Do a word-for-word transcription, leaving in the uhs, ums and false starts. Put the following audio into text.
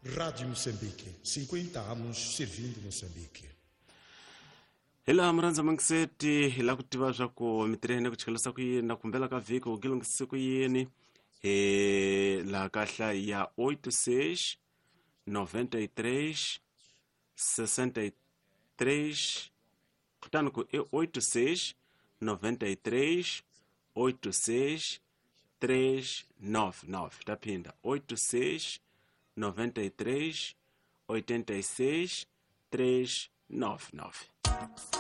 Rádio Moçambique, cinquenta anos servindo Moçambique. Hila mranza mangiseti hila kutiva zako mitrene kuchikilasa kuyena kumbela ka viko ukilongisi kuyeni he la kahla ya oito seis noventa e três sessenta e três portanto ku e oito seis noventa e três oito seis três nove nove tapinda oito seis noventa e três oitenta e seis três nove nove.